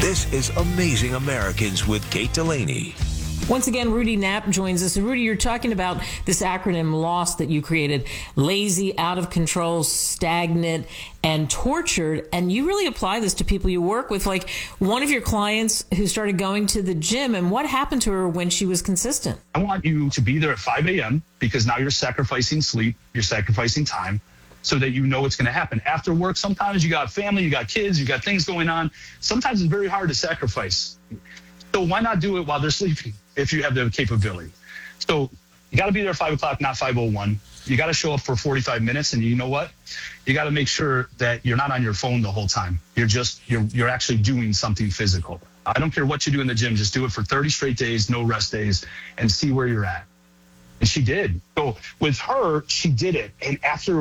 This is Amazing Americans with Kate Delaney. Once again, Rudy Knapp joins us. And Rudy, you're talking about this acronym LOST that you created: lazy, out of control, stagnant, and tortured. And you really apply this to people you work with. Like one of your clients who started going to the gym, and what happened to her when she was consistent? I want you to be there at 5 a.m. because now you're sacrificing sleep, you're sacrificing time, so that you know what's going to happen. After work, sometimes you got family, you got kids, you got things going on. Sometimes it's very hard to sacrifice. So why not do it while they're sleeping if you have the capability? So you got to be there at 5 o'clock, not 5:01. You got to show up for 45 minutes. And you know what? You got to make sure that you're not on your phone the whole time. You're actually doing something physical. I don't care what you do in the gym. Just do it for 30 straight days, no rest days, and see where you're at. And she did. So with her, she did it. And after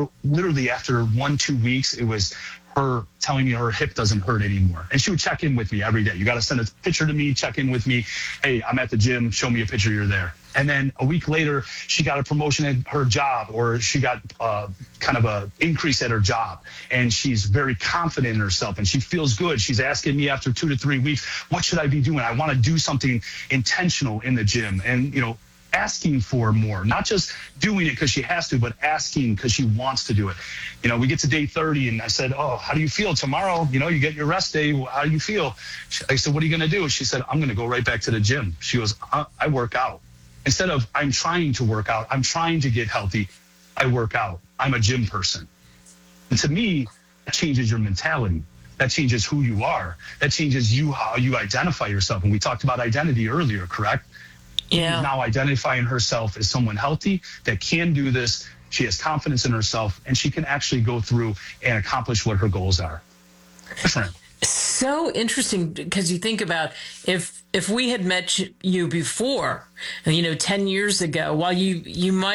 1-2 weeks, it was her telling me her hip doesn't hurt anymore. And she would check in with me every day. You got to send a picture to me, check in with me. Hey, I'm at the gym. Show me a picture you're there. And then a week later, she got a promotion at her job, or she got kind of a increase at her job. And she's very confident in herself and she feels good. She's asking me after 2 to 3 weeks, what should I be doing? I want to do something intentional in the gym. And, asking for more, not just doing it because she has to, but asking because she wants to do it. We get to day 30 and I said, oh, how do you feel tomorrow? You get your rest day. How do you feel? I said, what are you going to do? She said, I'm going to go right back to the gym. She goes, I work out. Instead of I'm trying to work out, I'm trying to get healthy, I work out. I'm a gym person. And to me, that changes your mentality. That changes who you are. That changes how you identify yourself. And we talked about identity earlier, correct? Yeah. She's now identifying herself as someone healthy that can do this. She has confidence in herself, and she can actually go through and accomplish what her goals are. Different. So interesting, because you think about if we had met you before, 10 years ago, while you might